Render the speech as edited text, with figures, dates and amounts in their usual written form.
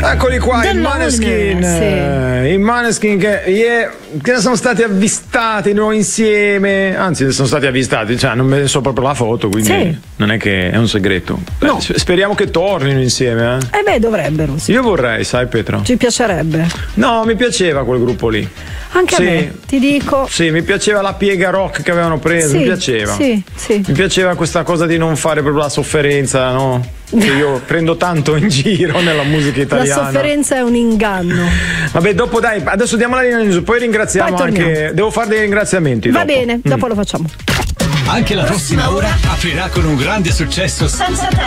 Eccoli qua, i Maneskin. Sì. I Maneskin che sono stati avvistati noi insieme. Anzi, sono stati avvistati, cioè non me so proprio la foto, quindi sì, non è che è un segreto. No. Speriamo che tornino insieme, eh. Beh, dovrebbero. Sì. Io vorrei, sai, Pietro. Ci piacerebbe. No, mi piaceva quel gruppo lì. Anche a me, ti dico. Sì, mi piaceva la piega rock che avevano preso, sì, mi piaceva. Sì, sì. Mi piaceva questa cosa di non fare proprio la sofferenza, no? Che io prendo tanto in giro nella musica italiana. La sofferenza è un inganno. Vabbè, dopo dai, adesso diamo la linea, poi ringraziamo Poi anche. Devo fare dei ringraziamenti. Va dopo. bene, dopo lo facciamo. Anche la prossima ora aprirà con un grande successo senza